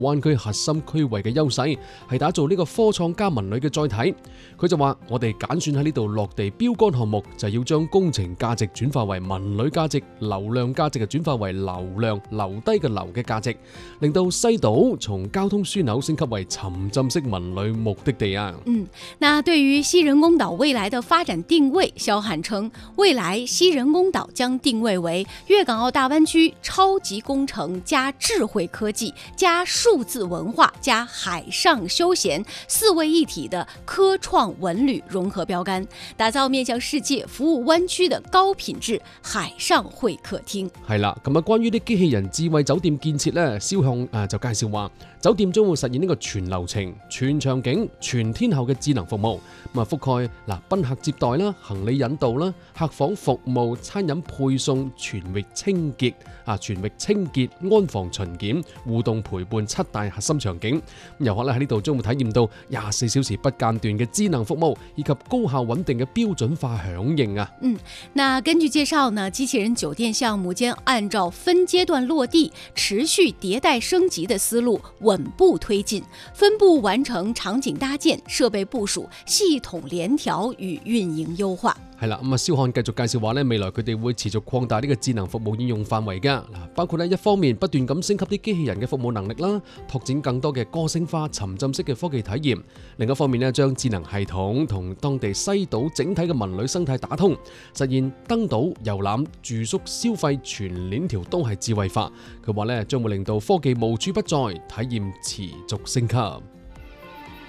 灣區核心區域嘅優勢，係打造呢個科創加文旅嘅載體。佢就話：我哋揀選喺呢度落地標杆項目，就係要將工程價值轉化為文旅價值，流量價值嘅轉化為流量留低嘅流嘅價值，令到西島從交通樞紐升級為沉浸式文旅目的地啊。 那對於西人工島未來的發展定位，蕭漢稱未來西人工島將定位為粵港澳大灣區超級工程加智慧科技加數字文化加海上休閒四位一體的科創文旅融合標杆，打造面向世界服務灣區的高品質海上會客廳。 係啦，咁啊，關於啲機器人智慧酒店建設咧，蕭漢就介紹話，酒店將會實現呢個全流程、全場景、全天候嘅智能服務，咁啊覆蓋賓客接待啦、行李引導啦、客房服務、餐飲配送、全域清潔、安防巡檢、互動陪伴7大核心場景。遊客喺呢度將會體驗到24小時不間斷嘅智能服務，以及高效穩定嘅標準化響應啊。 那根據介紹呢，機器人酒店項目將按照分階段落地、持續迭代升級的思路穩步推進，分步完成場景搭建、設備部署、系統聯調與運營優化。 係啦，咁啊，蕭漢繼續介紹話咧，未來佢哋會持續擴大呢個智能服務應用範圍㗎，包括咧一方面不斷咁升級啲機器人嘅服務能力啦，拓展更多嘅個性化沉浸式嘅科技體驗；另一方面咧，將智能系統同當地西島整體嘅文旅生態打通，實現登島、遊覽、住宿、消費全鏈條都係智慧化。佢話咧，將會令到科技無處不在，體驗持續升級。